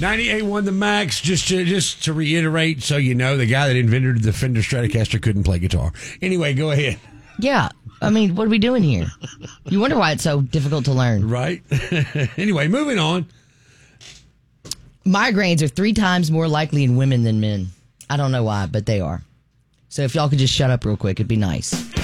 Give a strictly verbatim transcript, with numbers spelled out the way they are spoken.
ninety-eight won the Max. Just to, just to reiterate, so you know, the guy that invented the Fender Stratocaster couldn't play guitar. Anyway, go ahead. Yeah. I mean, what are we doing here? You wonder why it's so difficult to learn. Right. Anyway, moving on. Migraines are three times more likely in women than men. I don't know why, but they are. So if y'all could just shut up real quick, it'd be nice.